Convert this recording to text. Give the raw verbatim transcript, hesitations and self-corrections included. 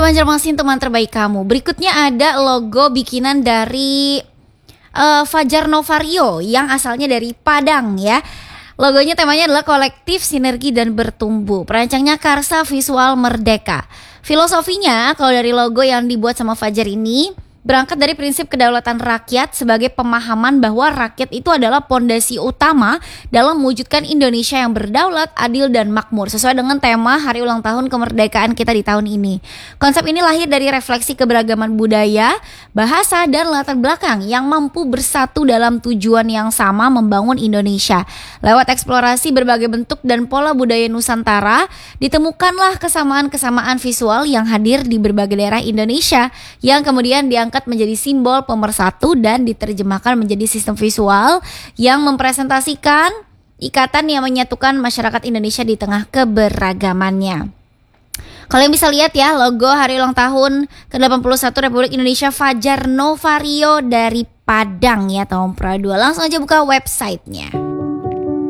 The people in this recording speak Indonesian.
Banjarmasin, teman terbaik kamu. Berikutnya ada logo bikinan dari uh, Fajar Novario yang asalnya dari Padang ya. Logonya temanya adalah kolektif, sinergi, dan bertumbuh. Perancangnya Karsa Visual Merdeka. Filosofinya kalau dari logo yang dibuat sama Fajar ini berangkat dari prinsip kedaulatan rakyat sebagai pemahaman bahwa rakyat itu adalah pondasi utama dalam mewujudkan Indonesia yang berdaulat, adil, dan makmur sesuai dengan tema hari ulang tahun kemerdekaan kita di tahun ini. Konsep ini lahir dari refleksi keberagaman budaya, bahasa, dan latar belakang yang mampu bersatu dalam tujuan yang sama membangun Indonesia. Lewat eksplorasi berbagai bentuk dan pola budaya Nusantara, ditemukanlah kesamaan-kesamaan visual yang hadir di berbagai daerah Indonesia yang kemudian diangkat menjadi simbol pemersatu dan diterjemahkan menjadi sistem visual yang mempresentasikan ikatan yang menyatukan masyarakat Indonesia di tengah keberagamannya. Kalian bisa lihat ya logo hari ulang tahun ke delapan puluh satu Republik Indonesia Fajar Novario dari Padang ya, tahun dua. Langsung aja buka websitenya.